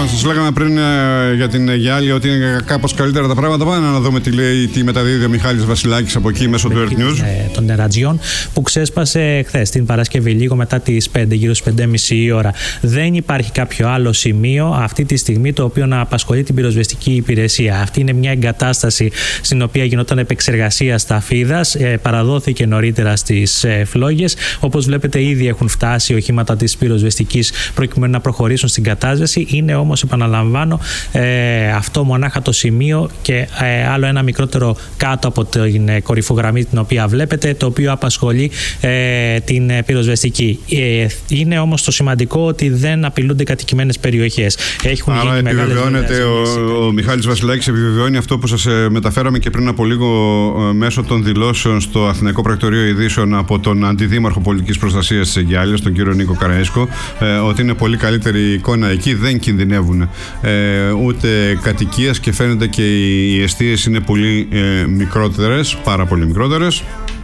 Σας λέγαμε πριν για την Γιάλη ότι είναι κάπως καλύτερα τα πράγματα. Πάμε να δούμε τι μεταδίδει ο Μιχάλης Βασιλάκης από εκεί μέσω του Earth News. Των νερατζιών που ξέσπασε χθες την Παρασκευή, λίγο μετά τις 5, γύρω στις 5.30 η ώρα. Δεν υπάρχει κάποιο άλλο σημείο αυτή τη στιγμή το οποίο να απασχολεί την πυροσβεστική υπηρεσία. Αυτή είναι μια εγκατάσταση στην οποία γινόταν επεξεργασία σταφίδας. Παραδόθηκε νωρίτερα στις φλόγες. Όπως βλέπετε, ήδη έχουν φτάσει οχήματα της πυροσβεστικής προκειμένου να προχωρήσουν στην κατάσβεση. Είναι όμως, επαναλαμβάνω, αυτό μονάχα το σημείο και άλλο ένα μικρότερο κάτω από την κορυφογραμμή την οποία βλέπετε, το οποίο απασχολεί την πυροσβεστική. Είναι όμως το σημαντικό ότι δεν απειλούνται κατοικημένες περιοχές. Άρα επιβεβαιώνεται, ο Μιχάλης Βασιλάκης επιβεβαιώνει αυτό που σας μεταφέραμε και πριν από λίγο μέσω των δηλώσεων στο Αθηναϊκό Πρακτορείο Ειδήσεων από τον Αντιδήμαρχο Πολιτικής Προστασίας της Αιγιάλειας, τον κύριο Νίκο Καραΐσκο, ότι είναι πολύ καλύτερη η εικόνα εκεί, δεν κινδυνεύουν ούτε κατοικίες και φαίνεται και οι εστίες είναι πολύ μικρότερες, πάρα πολύ μικρότερες.